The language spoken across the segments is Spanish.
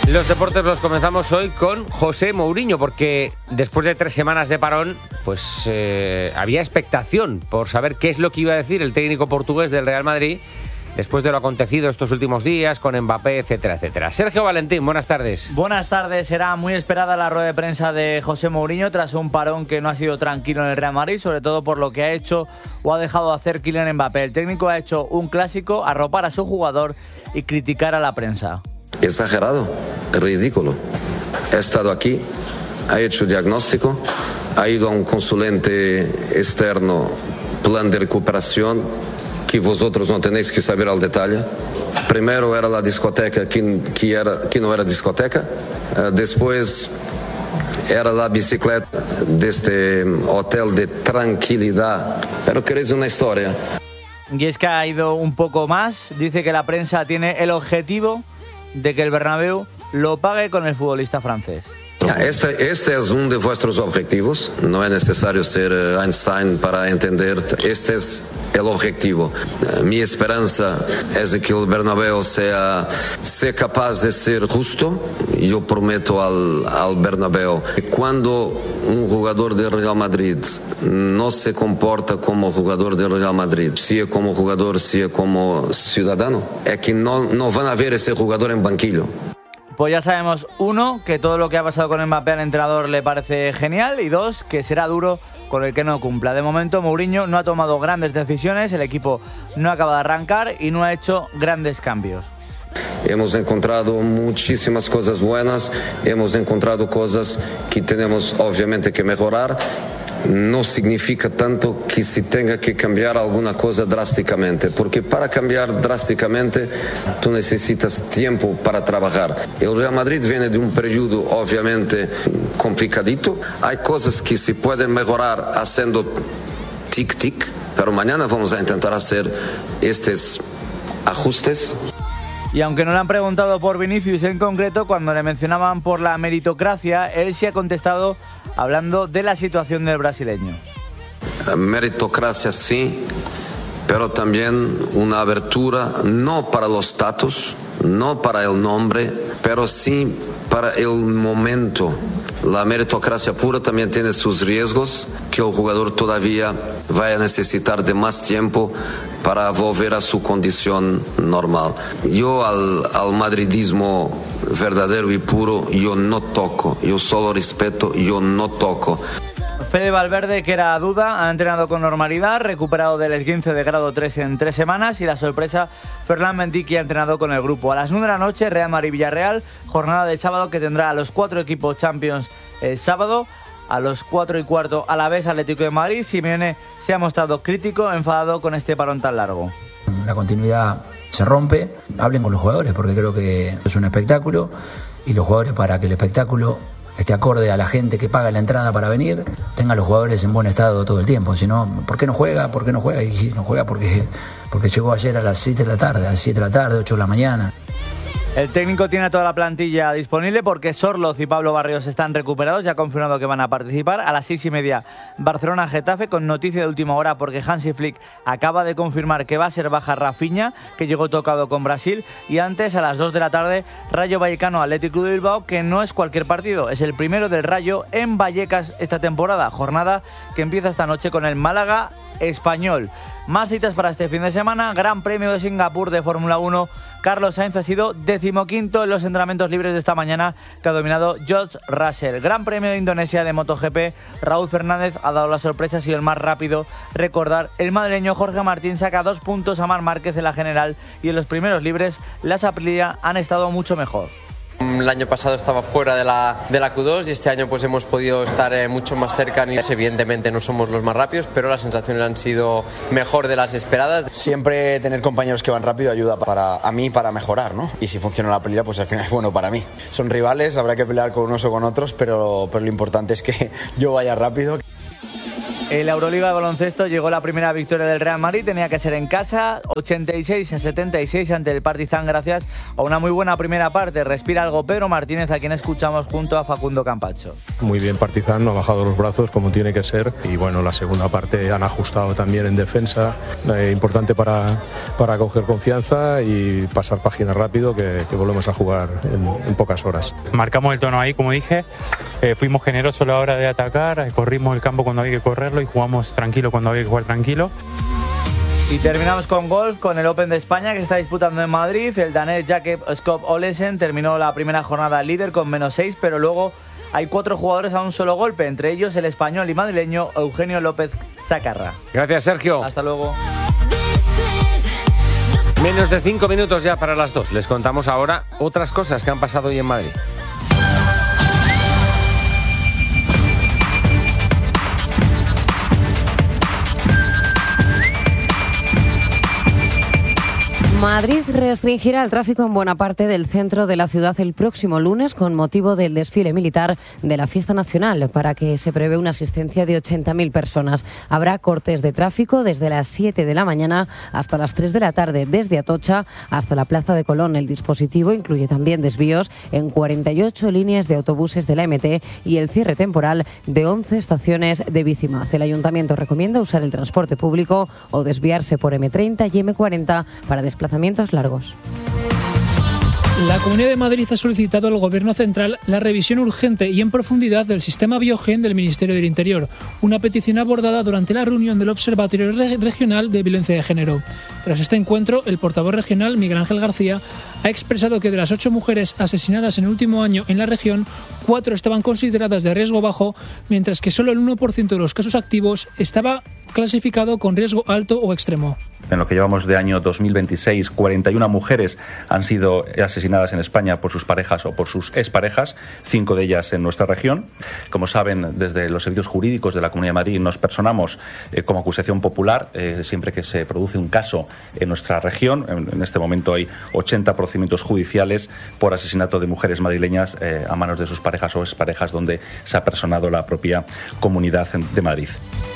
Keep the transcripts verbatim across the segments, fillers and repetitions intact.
Los deportes los comenzamos hoy con José Mourinho, porque después de tres semanas de parón, pues eh, había expectación por saber qué es lo que iba a decir el técnico portugués del Real Madrid después de lo acontecido estos últimos días con Mbappé, etcétera, etcétera. Sergio Valentín, buenas tardes. Buenas tardes. Será muy esperada la rueda de prensa de José Mourinho tras un parón que no ha sido tranquilo en el Real Madrid, sobre todo por lo que ha hecho o ha dejado de hacer Kylian Mbappé. El técnico ha hecho un clásico, arropar a su jugador y criticar a la prensa. Exagerado, ridículo. He estado aquí, ha hecho diagnóstico, ha ido a un consulente externo, plan de recuperación, que vosotros no tenéis que saber al detalle. Primero era la discoteca, que, que, era, que no era discoteca. Uh, después era la bicicleta de este hotel de tranquilidad. Pero queréis una historia. Y es que ha ido un poco más. Dice que la prensa tiene el objetivo de que el Bernabéu lo pague con el futbolista francés. Este, este es uno de vuestros objetivos, no es necesario ser Einstein para entender, este es el objetivo. Mi esperanza es de que el Bernabéu sea, sea capaz de ser justo. Yo prometo al, al Bernabéu que cuando un jugador del Real Madrid no se comporta como jugador del Real Madrid, sea como jugador, sea como ciudadano, es que no, no van a ver ese jugador en banquillo. Pues ya sabemos, uno, que todo lo que ha pasado con Mbappé al entrenador le parece genial, y dos, que será duro con el que no cumpla. De momento, Mourinho no ha tomado grandes decisiones, el equipo no acaba de arrancar y no ha hecho grandes cambios. Hemos encontrado muchísimas cosas buenas, hemos encontrado cosas que tenemos obviamente que mejorar. No significa tanto que se tenga que cambiar alguna cosa drásticamente, porque para cambiar drásticamente tú necesitas tiempo para trabajar. El Real Madrid viene de un periodo obviamente complicadito, hay cosas que se pueden mejorar haciendo tic-tic, pero mañana vamos a intentar hacer estos ajustes. Y aunque no le han preguntado por Vinicius en concreto, cuando le mencionaban por la meritocracia, él sí ha contestado hablando de la situación del brasileño. Meritocracia sí, pero también una abertura no para los status, no para el nombre, pero sí para el momento. La meritocracia pura también tiene sus riesgos, que el jugador todavía vaya a necesitar de más tiempo para volver a su condición normal. Yo al, al madridismo verdadero y puro, yo no toco, yo solo respeto, yo no toco. Fede Valverde, que era duda, ha entrenado con normalidad, recuperado del esguince de grado tres en tres semanas, y la sorpresa, Ferland Mendy, que ha entrenado con el grupo. A las nueve de la noche, Real Madrid-Villarreal, jornada de sábado que tendrá a los cuatro equipos Champions el sábado. A los cuatro y cuarto, a la vez Atlético de Madrid. Simeone se ha mostrado crítico, enfadado con este parón tan largo. La continuidad se rompe. Hablen con los jugadores, porque creo que es un espectáculo, y los jugadores, para que el espectáculo esté acorde a la gente que paga la entrada para venir, tenga a los jugadores en buen estado todo el tiempo. Si no, ¿por qué no juega? ¿Por qué no juega? Y no juega porque, porque llegó ayer a las siete de la tarde, a las siete de la tarde, ocho de la mañana. El técnico tiene toda la plantilla disponible porque Sorloz y Pablo Barrios están recuperados, ya ha confirmado que van a participar. A las seis y media, Barcelona-Getafe, con noticia de última hora porque Hansi Flick acaba de confirmar que va a ser baja Rafinha, que llegó tocado con Brasil. Y antes, a las dos de la tarde, Rayo Vallecano-Athletic Club de Bilbao, que no es cualquier partido, es el primero del Rayo en Vallecas esta temporada. Jornada que empieza esta noche con el Málaga Español. Más citas para este fin de semana. Gran Premio de Singapur de Fórmula uno. Carlos Sainz ha sido decimoquinto en los entrenamientos libres de esta mañana, que ha dominado George Russell. Gran Premio de Indonesia de MotoGP. Raúl Fernández ha dado la sorpresa, ha sido el más rápido. Recordar, el madrileño Jorge Martín saca dos puntos a Marc Márquez en la general, y en los primeros libres las Aprilia han estado mucho mejor. El año pasado estaba fuera de la, de la Q dos y este año pues hemos podido estar eh, mucho más cerca. Evidentemente no somos los más rápidos, pero las sensaciones han sido mejor de las esperadas. Siempre tener compañeros que van rápido ayuda para, a mí para mejorar, ¿no? Y si funciona la pelea, pues al final es bueno para mí. Son rivales, habrá que pelear con unos o con otros, pero, pero lo importante es que yo vaya rápido. En la Euroliga de baloncesto llegó la primera victoria del Real Madrid, tenía que ser en casa, ochenta y seis a setenta y seis ante el Partizan gracias a una muy buena primera parte. Respira algo Pedro Martínez, a quien escuchamos junto a Facundo Campacho. Muy bien Partizan, no ha bajado los brazos como tiene que ser y bueno, la segunda parte han ajustado también en defensa, eh, importante para, para coger confianza y pasar página rápido que, que volvemos a jugar en, en pocas horas. Marcamos el tono ahí, como dije, eh, fuimos generosos a la hora de atacar, corrimos el campo cuando había que correrlo y jugamos tranquilo cuando había que jugar tranquilo. Y terminamos con golf, con el Open de España que se está disputando en Madrid. El danés Jakob Skop-Olesen terminó la primera jornada líder con menos seis, pero luego hay cuatro jugadores a un solo golpe, entre ellos el español y madrileño Eugenio López Chacarra. Gracias, Sergio. Hasta luego. Menos de cinco minutos ya para las dos. Les contamos ahora otras cosas que han pasado hoy en Madrid. Madrid restringirá el tráfico en buena parte del centro de la ciudad el próximo lunes con motivo del desfile militar de la Fiesta Nacional, para que se prevé una asistencia de ochenta mil personas. Habrá cortes de tráfico desde las siete de la mañana hasta las tres de la tarde, desde Atocha hasta la Plaza de Colón. El dispositivo incluye también desvíos en cuarenta y ocho líneas de autobuses de la M T y el cierre temporal de once estaciones de Bicimaz. El Ayuntamiento recomienda usar el transporte público o desviarse por M treinta y M cuarenta para desplazamientos largos. La Comunidad de Madrid ha solicitado al Gobierno central la revisión urgente y en profundidad del sistema Biogen del Ministerio del Interior, una petición abordada durante la reunión del Observatorio Regional de Violencia de Género. Tras este encuentro, el portavoz regional, Miguel Ángel García, ha expresado que de las ocho mujeres asesinadas en el último año en la región, cuatro estaban consideradas de riesgo bajo, mientras que solo el uno por ciento de los casos activos estaba clasificado con riesgo alto o extremo. En lo que llevamos de año dos mil veintiséis, cuarenta y una mujeres han sido asesinadas en España por sus parejas o por sus exparejas, cinco de ellas en nuestra región. Como saben, desde los servicios jurídicos de la Comunidad de Madrid nos personamos eh, como acusación popular eh, siempre que se produce un caso en nuestra región. En, en este momento hay ochenta procedimientos judiciales por asesinato de mujeres madrileñas eh, a manos de sus parejas o exparejas, donde se ha personado la propia Comunidad de Madrid.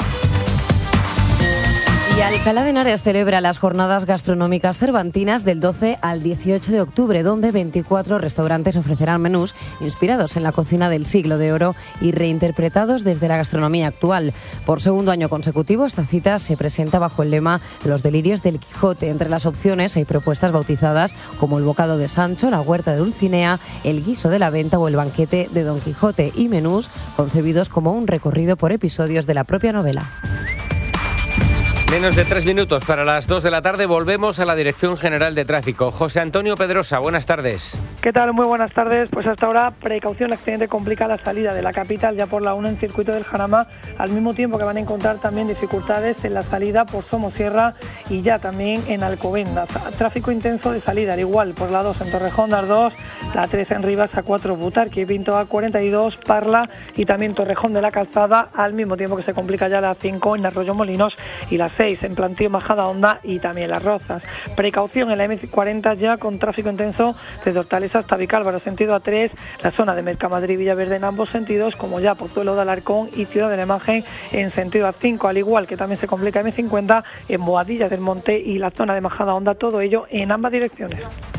Y Alcalá de Henares celebra las jornadas gastronómicas cervantinas del doce al dieciocho de octubre, donde veinticuatro restaurantes ofrecerán menús inspirados en la cocina del siglo de oro y reinterpretados desde la gastronomía actual. Por segundo año consecutivo, esta cita se presenta bajo el lema Los delirios del Quijote. Entre las opciones hay propuestas bautizadas como el bocado de Sancho, la huerta de Dulcinea, el guiso de la venta o el banquete de Don Quijote, y menús concebidos como un recorrido por episodios de la propia novela. Menos de tres minutos para las dos de la tarde. Volvemos a la Dirección General de Tráfico. José Antonio Pedrosa, buenas tardes. ¿Qué tal? Muy buenas tardes. Pues hasta ahora, precaución, accidente complica la salida de la capital ya por la una en circuito del Jarama, al mismo tiempo que van a encontrar también dificultades en la salida por Somosierra y ya también en Alcobendas. Tráfico intenso de salida, al igual por la dos en Torrejón de Ardoz, la tres en Rivas, A cuatro Butarque, Pinto A cuarenta y dos, Parla y también Torrejón de la Calzada, al mismo tiempo que se complica ya la cinco en Arroyo Molinos y la seis en Plantío Majada Honda y también Las Rozas. Precaución en la eme cuarenta ya con tráfico intenso desde Hortaleza hasta Vicálvaro, sentido A tres, la zona de Mercamadrid Villaverde en ambos sentidos, como ya Pozuelo de Alarcón y Ciudad de la Imagen en sentido A cinco, al igual que también se complica eme cincuenta en Boadilla del Monte y la zona de Majada Honda, todo ello en ambas direcciones.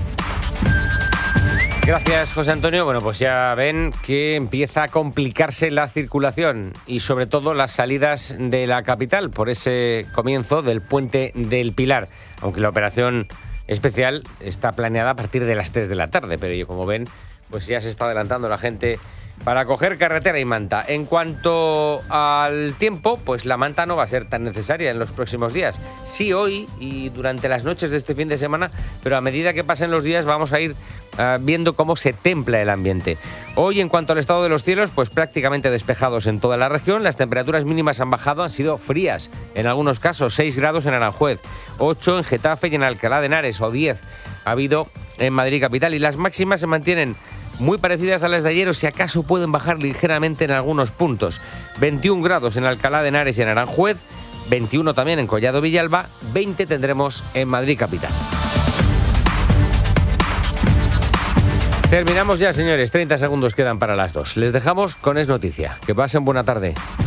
Gracias, José Antonio. Bueno, pues ya ven que empieza a complicarse la circulación y sobre todo las salidas de la capital por ese comienzo del Puente del Pilar, aunque la operación especial está planeada a partir de las tres de la tarde, pero yo, como ven, pues ya se está adelantando la gente para coger carretera y manta. En cuanto al tiempo, pues la manta no va a ser tan necesaria en los próximos días. Sí, hoy y durante las noches de este fin de semana, pero a medida que pasen los días vamos a ir uh, viendo cómo se templa el ambiente. Hoy, en cuanto al estado de los cielos, pues prácticamente despejados en toda la región. Las temperaturas mínimas han bajado, han sido frías. En algunos casos, seis grados en Aranjuez, ocho en Getafe y en Alcalá de Henares, o diez ha habido en Madrid capital. Y las máximas se mantienen muy parecidas a las de ayer, o si acaso pueden bajar ligeramente en algunos puntos. veintiún grados en Alcalá de Henares y en Aranjuez, veintiuno también en Collado Villalba, veinte tendremos en Madrid capital. Terminamos ya, señores, treinta segundos quedan para las dos. Les dejamos con Es Noticia. Que pasen buena tarde.